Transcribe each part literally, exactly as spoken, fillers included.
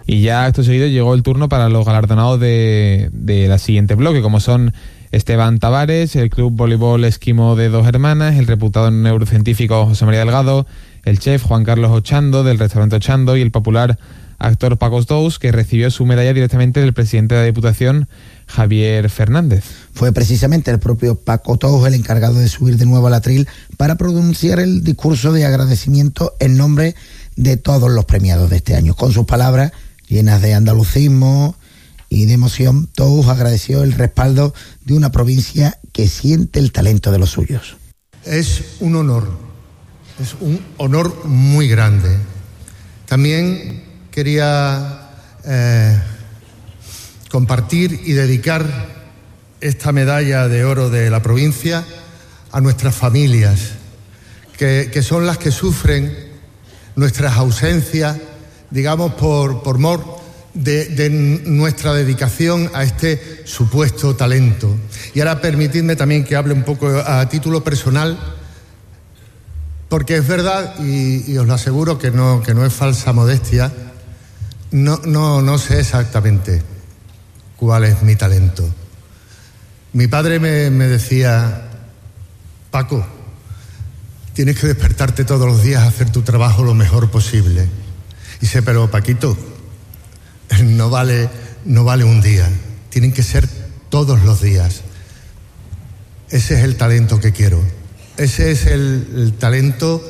Y ya acto seguido llegó el turno para los galardonados de, de la siguiente bloque, como son Esteban Tavares, el Club Voleibol Esquimo de Dos Hermanas, el reputado neurocientífico José María Delgado, el chef Juan Carlos Ochando del restaurante Ochando y el popular actor Paco Tous, que recibió su medalla directamente del presidente de la Diputación, Javier Fernández. Fue precisamente el propio Paco Tous el encargado de subir de nuevo al atril para pronunciar el discurso de agradecimiento en nombre de todos los premiados de este año. Con sus palabras llenas de andalucismo y de emoción, Tous agradeció el respaldo de una provincia que siente el talento de los suyos. Es un honor, es un honor muy grande. También quería eh, compartir y dedicar esta medalla de oro de la provincia a nuestras familias, que, que son las que sufren nuestras ausencias, digamos, por, por mor de, de nuestra dedicación a este supuesto talento. Y ahora permitidme también que hable un poco a título personal, porque es verdad, y, y os lo aseguro que no, que no es falsa modestia, no, no, no sé exactamente cuál es mi talento. Mi padre me, me decía: Paco, tienes que despertarte todos los días a hacer tu trabajo lo mejor posible. Y dice: pero Paquito, no vale, no vale un día, tienen que ser todos los días. Ese es el talento que quiero. Ese es el, el talento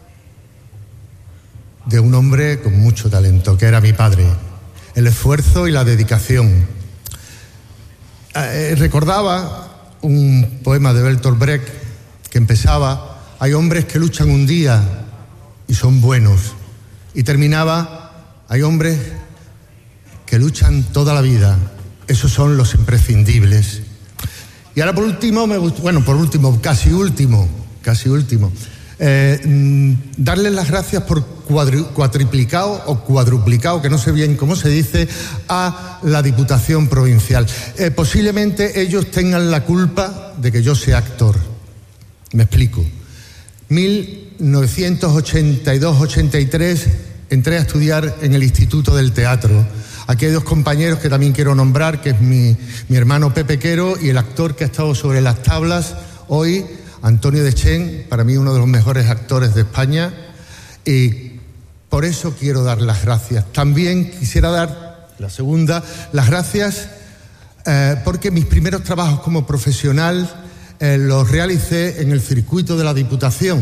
de un hombre con mucho talento, que era mi padre. El esfuerzo y la dedicación. Eh, recordaba un poema de Bertolt Brecht que empezaba: hay hombres que luchan un día y son buenos. Y terminaba: hay hombres que luchan toda la vida. Esos son los imprescindibles. Y ahora por último, me gust- bueno, por último, casi último, casi último, eh, mm, darles las gracias por cuadri- cuatriplicado o cuadruplicado, que no sé bien cómo se dice, a la Diputación Provincial. Eh, posiblemente ellos tengan la culpa de que yo sea actor. Me explico. mil novecientos ochenta y dos ochenta y tres entré a estudiar en el Instituto del Teatro. Aquí hay dos compañeros que también quiero nombrar, que es mi, mi hermano Pepe Quero y el actor que ha estado sobre las tablas hoy, Antonio Dechen, para mí uno de los mejores actores de España. Y por eso quiero dar las gracias. También quisiera dar, la segunda, las gracias eh, porque mis primeros trabajos como profesional eh, los realicé en el circuito de la Diputación.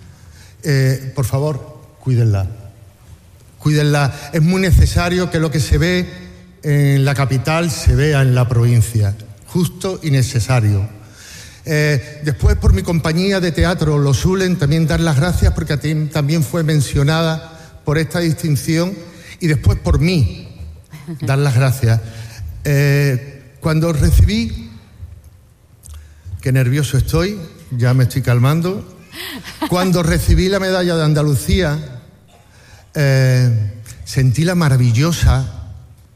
Eh, por favor, cuídenla. Cuídenla. Es muy necesario que lo que se ve en la capital se vea en la provincia. Justo y necesario. Eh, después, por mi compañía de teatro, Los Ulen, también dar las gracias porque a ti también fue mencionada por esta distinción. Y después por mí, dar las gracias. Eh, cuando recibí, qué nervioso estoy, ya me estoy calmando. Cuando recibí la medalla de Andalucía, Eh, sentí la maravillosa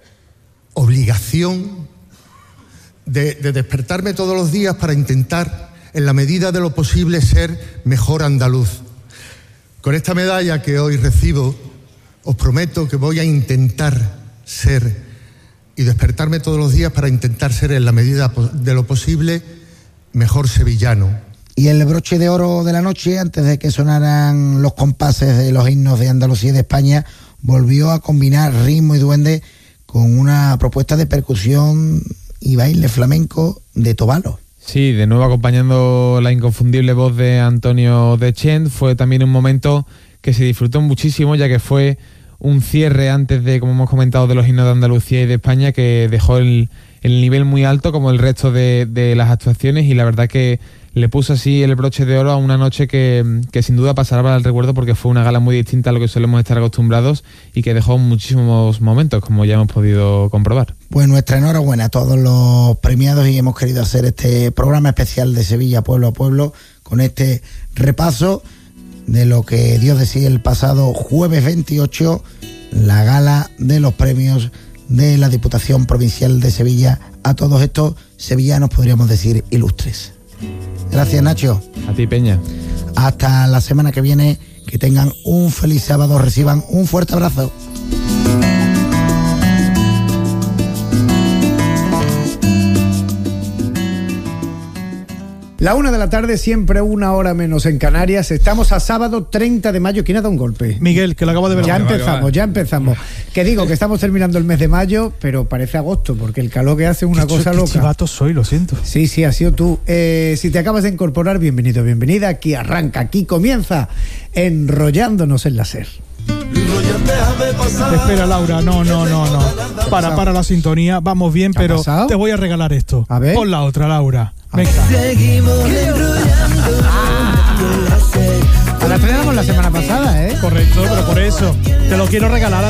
obligación de, de despertarme todos los días para intentar, en la medida de lo posible, ser mejor andaluz. Con esta medalla que hoy recibo, os prometo que voy a intentar ser y despertarme todos los días para intentar ser, en la medida de lo posible, mejor sevillano. Y el broche de oro de la noche, antes de que sonaran los compases de los himnos de Andalucía y de España, volvió a combinar ritmo y duende con una propuesta de percusión y baile flamenco de Tobalo. Sí, de nuevo acompañando la inconfundible voz de Antonio Dechen. Fue también un momento que se disfrutó muchísimo, ya que fue un cierre antes de, como hemos comentado, de los himnos de Andalucía y de España, que dejó el, el nivel muy alto, como el resto de, de las actuaciones, y la verdad que le puso así el broche de oro a una noche que, que sin duda pasará para el recuerdo, porque fue una gala muy distinta a lo que solemos estar acostumbrados y que dejó muchísimos momentos, como ya hemos podido comprobar. Pues nuestra enhorabuena a todos los premiados, y hemos querido hacer este programa especial de Sevilla Pueblo a Pueblo con este repaso de lo que dio de sí el pasado jueves veintiocho, la gala de los premios de la Diputación Provincial de Sevilla a todos estos sevillanos, podríamos decir, ilustres. Gracias, Nacho. A ti, Peña. Hasta la semana que viene. Que tengan un feliz sábado. Reciban un fuerte abrazo. La una de la tarde, siempre una hora menos en Canarias. Estamos a sábado treinta de mayo. ¿Quién ha dado un golpe? Miguel, que lo acabo de ver. Ya Vale, empezamos, vale, vale. ya empezamos. Que digo que estamos terminando el mes de mayo, pero parece agosto, porque el calor que hace es una Qué cosa ch- loca. Qué chivato soy, lo siento. Sí, sí, ha sido tú. Eh, si te acabas de incorporar, bienvenido, bienvenida. Aquí arranca, aquí comienza Enrollándonos en la SER. Espera, Laura, no, no, no, no. Para, para la sintonía, vamos bien, ¿Qué ha pero pasado? te voy a regalar esto. A ver. Pon la otra, Laura. Venga. La estrenamos la semana pasada, ¿eh? Correcto, pero por eso te lo quiero regalar